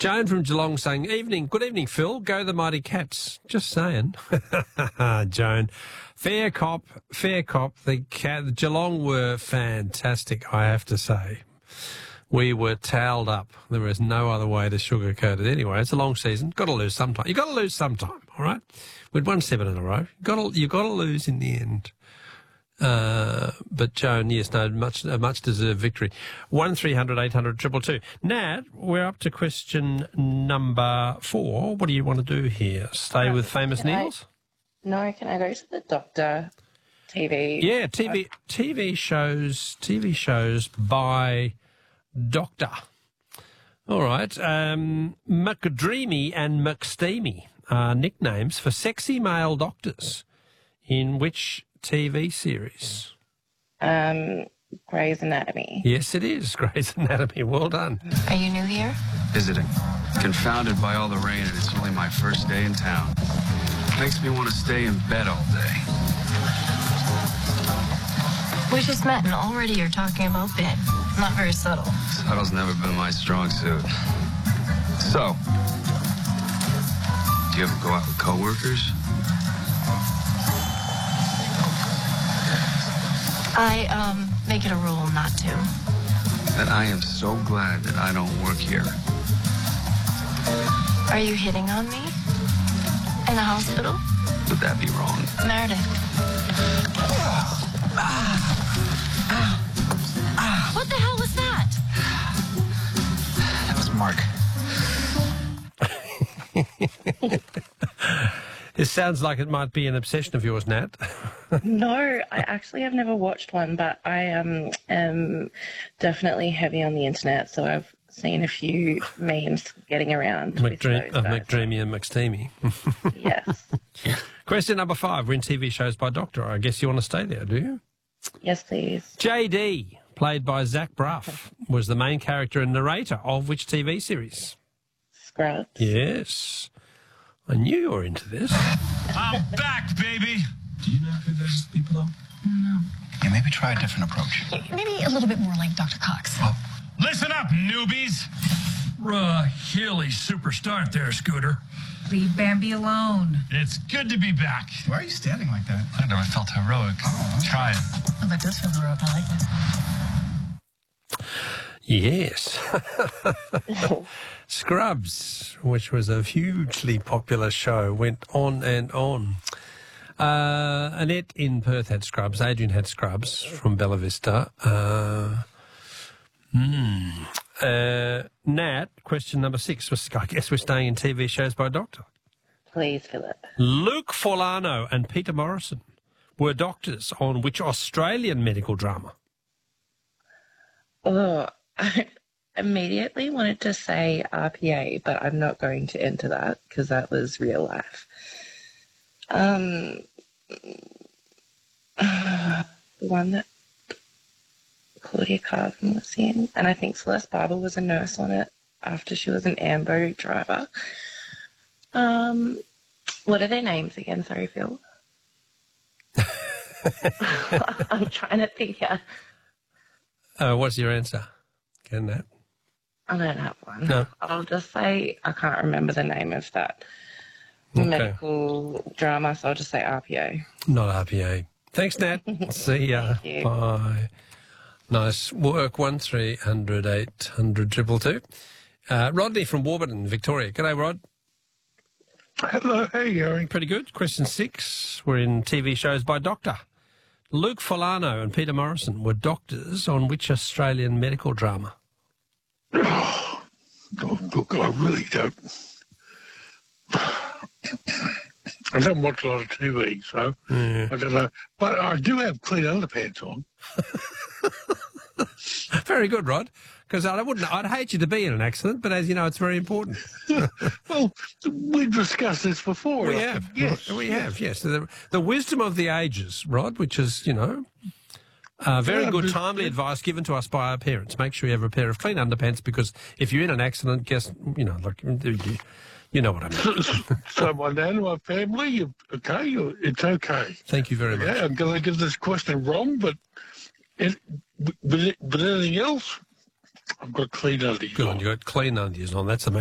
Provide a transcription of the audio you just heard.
Joan from Geelong saying, good evening, Phil. Go the Mighty Cats. Just saying. Joan. Fair cop. The Geelong were fantastic, I have to say. We were towelled up. There was no other way to sugarcoat it. Anyway, it's a long season. Got to lose sometime. You've got to lose sometime, all right? We'd won 7 in a row. You've got to lose in the end. But Joan, yes, no, much deserved victory. 1300 800 222. Nat, we're up to question number 4. What do you want to do here? Stay with famous Niels? No, can I go to the doctor TV? Yeah, TV shows by doctor. All right. McDreamy and McSteamy are nicknames for sexy male doctors. In which TV series? Grey's Anatomy. Yes, it is Grey's Anatomy. Well done. Are you new here? Visiting. Confounded by all the rain, and it's only my first day in town. Makes me want to stay in bed all day. We just met and already you're talking about bed. Not very subtle. Subtle's never been my strong suit. So, do you ever go out with coworkers? I make it a rule not to. Then I am so glad that I don't work here. Are you hitting on me? In the hospital? Would that be wrong? Meredith. What the hell was that? That was Mark. This sounds like it might be an obsession of yours, Nat. No, I actually have never watched one, but I am definitely heavy on the internet, so I've seen a few memes getting around. McDreamy and McSteamy. Yes. Question number 5. We're in TV shows by doctor. I guess you want to stay there, do you? Yes, please. JD, played by Zach Braff, was the main character and narrator of which TV series? Scrubs. Yes. I knew you were into this. I'm back, baby. Do you know who those people are? No. Yeah, maybe try a different approach. Maybe a little bit more like Dr. Cox. Oh. Listen up, newbies. Hilly superstar there, Scooter. Leave Bambi alone. It's good to be back. Why are you standing like that? I know, I felt heroic. Try it. Oh, that does feel heroic. I like that. Yes. Scrubs, which was a hugely popular show, went on and on. Annette in Perth had Scrubs. Adrian had Scrubs from Bella Vista. Nat, question number 6. I guess we're staying in TV shows by doctor. Please, Philip. Luke Forlano and Peter Morrison were doctors on which Australian medical drama? Oh, I immediately wanted to say RPA, but I'm not going to enter that because that was real life. The one that Claudia Carvin was in, and I think Celeste Barber was a nurse on it after she was an Ambo driver. What are their names again? Sorry, Phil. I'm trying to think here. What's your answer? Can that? I don't have one. No. I'll just say I can't remember the name of that medical drama, so I'll just say RPA. Not RPA. Thanks, Nat. See ya. Thank you. Bye. Nice work. 1300 800 222. Rodney from Warburton, Victoria. G'day, Rod. Hello, how are you going? Pretty good. Question 6. We're in TV shows by doctor. Luke Forlano and Peter Morrison were doctors on which Australian medical drama? Oh, look, I really don't. I don't watch a lot of TV, so I don't know. But I do have clean underpants on. Very good, Rod. Because I'd hate you to be in an accident, but as you know, it's very important. Well, we've discussed this before. We have. Yes. We have, yes. The wisdom of the ages, Rod, which is, very good, timely advice given to us by our parents. Make sure you have a pair of clean underpants because if you're in an accident, you know what I mean. So my dad and my family, okay, it's okay. Thank you very much. Yeah, I'm going to get this question wrong, but anything else, I've got clean undies Good, on. you've got clean undies on. That's amazing.